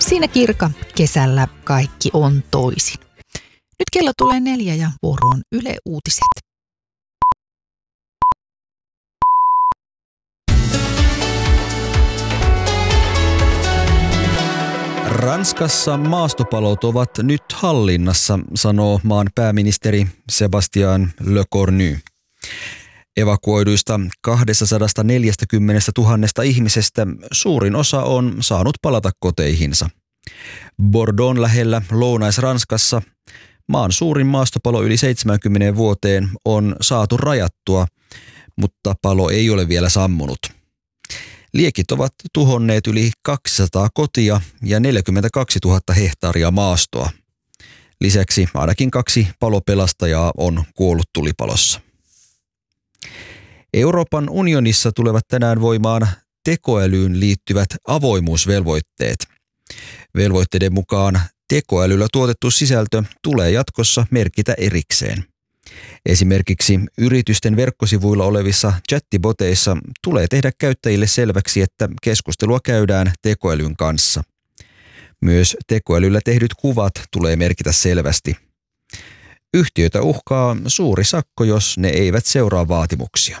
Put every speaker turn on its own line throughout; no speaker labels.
Siinä Kirka, kesällä kaikki on toisin. Nyt kello tulee 4 ja vuoroon Yle Uutiset.
Ranskassa maastopalot ovat nyt hallinnassa, sanoo maan pääministeri Sébastien Lecornu. Evakuoiduista 240 000 ihmisestä suurin osa on saanut palata koteihinsa. Bordeaux lähellä Lounais-Ranskassa maan suurin maastopalo yli 70 vuoteen on saatu rajattua, mutta palo ei ole vielä sammunut. Liekit ovat tuhonneet yli 200 kotia ja 42 000 hehtaaria maastoa. Lisäksi ainakin 2 palopelastajaa on kuollut tulipalossa. Euroopan unionissa tulevat tänään voimaan tekoälyyn liittyvät avoimuusvelvoitteet. Velvoitteiden mukaan tekoälyllä tuotettu sisältö tulee jatkossa merkitä erikseen. Esimerkiksi yritysten verkkosivuilla olevissa chattiboteissa tulee tehdä käyttäjille selväksi, että keskustelua käydään tekoälyn kanssa. Myös tekoälyllä tehdyt kuvat tulee merkitä selvästi. Yhtiöitä uhkaa suuri sakko, jos ne eivät seuraa vaatimuksia.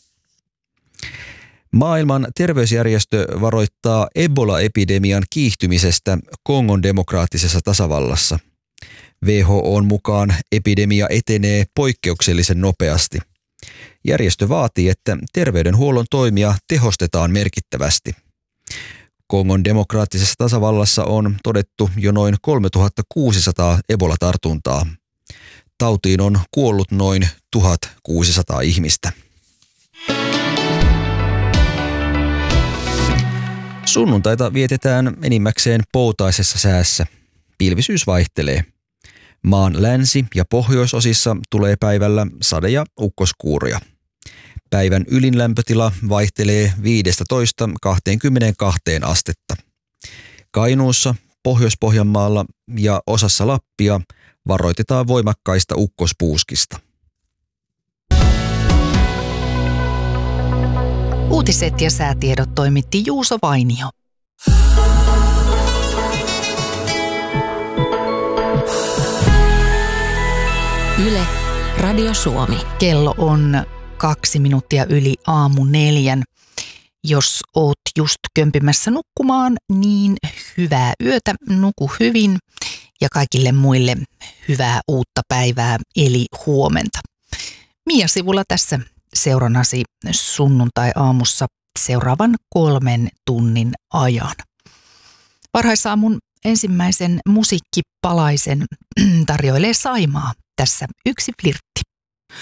Maailman terveysjärjestö varoittaa Ebola-epidemian kiihtymisestä Kongon demokraattisessa tasavallassa. WHO:n mukaan epidemia etenee poikkeuksellisen nopeasti. Järjestö vaatii, että terveydenhuollon toimia tehostetaan merkittävästi. Kongon demokraattisessa tasavallassa on todettu jo noin 3600 Ebola-tartuntaa. Tautiin on kuollut noin 1600 ihmistä. Sunnuntaita vietetään enimmäkseen poutaisessa säässä. Pilvisyys vaihtelee. Maan länsi- ja pohjoisosissa tulee päivällä sade- ja ukkoskuuria. Päivän ylin lämpötila vaihtelee 15–22 astetta. Kainuussa, Pohjois-Pohjanmaalla ja osassa Lappia varoitetaan voimakkaista ukkospuuskista.
Uutiset ja säätiedot toimitti Juuso Vainio.
Yle, Radio Suomi.
Kello on 2 minuuttia yli 3:00. Jos oot just kömpimässä nukkumaan, niin hyvää yötä, nuku hyvin ja kaikille muille hyvää uutta päivää eli huomenta. Mia Sivula tässä seurannasi sunnuntai-aamussa seuraavan 3 tunnin ajan. Varhaisaamun ensimmäisen musiikkipalaisen tarjoilee Saimaa. Tässä yksi flirtti.